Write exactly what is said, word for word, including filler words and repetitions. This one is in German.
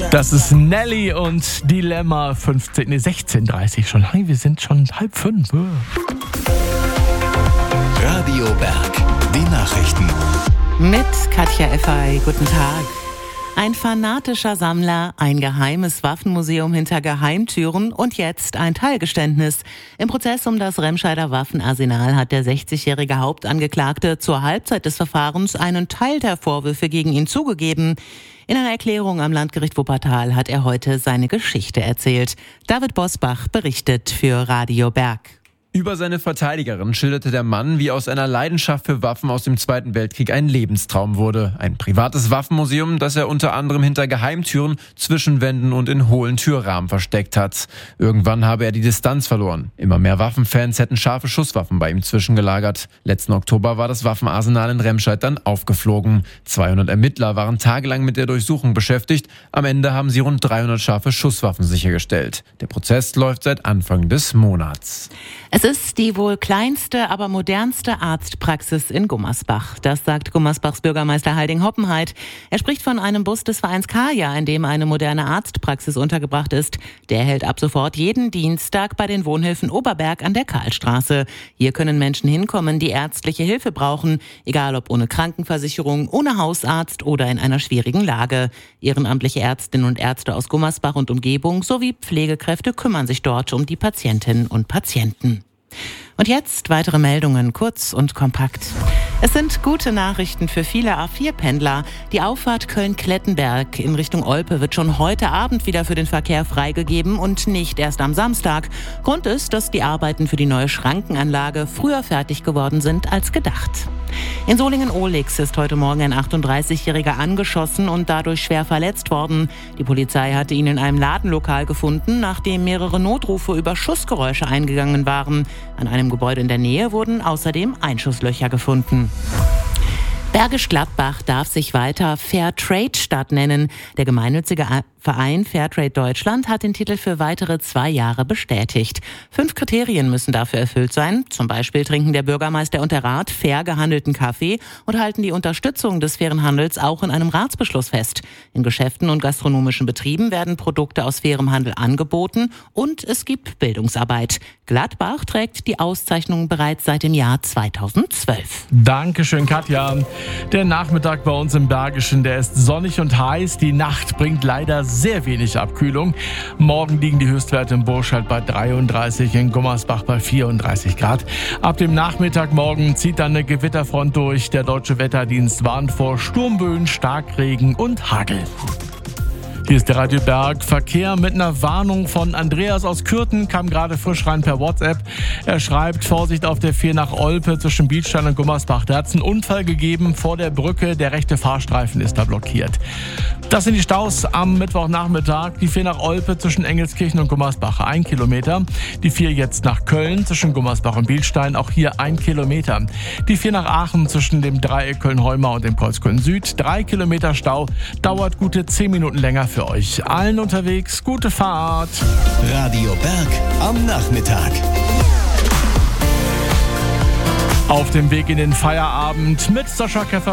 Das ist Nelly und Dilemma fünfzehn, nee, sechzehn Uhr dreißig schon. Hey, wir sind schon halb fünf. Radio Berg, die Nachrichten. Mit Katja Effay, guten Tag. Ein fanatischer Sammler, ein geheimes Waffenmuseum hinter Geheimtüren und jetzt ein Teilgeständnis. Im Prozess um das Remscheider Waffenarsenal hat der sechzigjährige Hauptangeklagte zur Halbzeit des Verfahrens einen Teil der Vorwürfe gegen ihn zugegeben. In einer Erklärung am Landgericht Wuppertal hat er heute seine Geschichte erzählt. David Bosbach berichtet für Radio Berg. Über seine Verteidigerin schilderte der Mann, wie aus einer Leidenschaft für Waffen aus dem Zweiten Weltkrieg ein Lebenstraum wurde. Ein privates Waffenmuseum, das er unter anderem hinter Geheimtüren, zwischen Wänden und in hohlen Türrahmen versteckt hat. Irgendwann habe er die Distanz verloren. Immer mehr Waffenfans hätten scharfe Schusswaffen bei ihm zwischengelagert. Letzten Oktober war das Waffenarsenal in Remscheid dann aufgeflogen. zweihundert Ermittler waren tagelang mit der Durchsuchung beschäftigt. Am Ende haben sie rund dreihundert scharfe Schusswaffen sichergestellt. Der Prozess läuft seit Anfang des Monats. Es ist die wohl kleinste, aber modernste Arztpraxis in Gummersbach. Das sagt Gummersbachs Bürgermeister Halding Hoppenheit. Er spricht von einem Bus des Vereins Kaya, in dem eine moderne Arztpraxis untergebracht ist. Der hält ab sofort jeden Dienstag bei den Wohnhilfen Oberberg an der Karlstraße. Hier können Menschen hinkommen, die ärztliche Hilfe brauchen, egal ob ohne Krankenversicherung, ohne Hausarzt oder in einer schwierigen Lage. Ehrenamtliche Ärztinnen und Ärzte aus Gummersbach und Umgebung sowie Pflegekräfte kümmern sich dort um die Patientinnen und Patienten. Und jetzt weitere Meldungen, kurz und kompakt. Es sind gute Nachrichten für viele A vier Pendler. Die Auffahrt Köln-Klettenberg in Richtung Olpe wird schon heute Abend wieder für den Verkehr freigegeben und nicht erst am Samstag. Grund ist, dass die Arbeiten für die neue Schrankenanlage früher fertig geworden sind als gedacht. In Solingen-Ohlix ist heute Morgen ein achtunddreißigjähriger angeschossen und dadurch schwer verletzt worden. Die Polizei hatte ihn in einem Ladenlokal gefunden, nachdem mehrere Notrufe über Schussgeräusche eingegangen waren. An einem Gebäude in der Nähe wurden außerdem Einschusslöcher gefunden. Bergisch Gladbach darf sich weiter Fairtrade-Stadt nennen. Der gemeinnützige Verein Fairtrade Deutschland hat den Titel für weitere zwei Jahre bestätigt. Fünf Kriterien müssen dafür erfüllt sein. Zum Beispiel trinken der Bürgermeister und der Rat fair gehandelten Kaffee und halten die Unterstützung des fairen Handels auch in einem Ratsbeschluss fest. In Geschäften und gastronomischen Betrieben werden Produkte aus fairem Handel angeboten und es gibt Bildungsarbeit. Gladbach trägt die Auszeichnung bereits seit dem Jahr zweitausendzwölf. Dankeschön, Katja. Der Nachmittag bei uns im Bergischen, der ist sonnig und heiß. Die Nacht bringt leider sehr wenig Abkühlung. Morgen liegen die Höchstwerte in Burscheid bei dreiunddreißig, in Gummersbach bei vierunddreißig Grad. Ab dem Nachmittag morgen zieht dann eine Gewitterfront durch. Der Deutsche Wetterdienst warnt vor Sturmböen, Starkregen und Hagel. Hier ist der Radio Berg. Verkehr mit einer Warnung von Andreas aus Kürten kam gerade frisch rein per WhatsApp. Er schreibt, Vorsicht auf der vier nach Olpe zwischen Bietstein und Gummersbach. Da hat es einen Unfall gegeben vor der Brücke. Der rechte Fahrstreifen ist da blockiert. Das sind die Staus am Mittwochnachmittag. Die vier nach Olpe zwischen Engelskirchen und Gummersbach, ein Kilometer. Die vier jetzt nach Köln zwischen Gummersbach und Bielstein, auch hier ein Kilometer. Die vier nach Aachen zwischen dem Dreieck Köln-Heuma und dem Kreuzköln Süd, drei Kilometer Stau. Dauert gute zehn Minuten länger für euch. Allen unterwegs, gute Fahrt. Radio Berg am Nachmittag. Auf dem Weg in den Feierabend mit Sascha Käfer.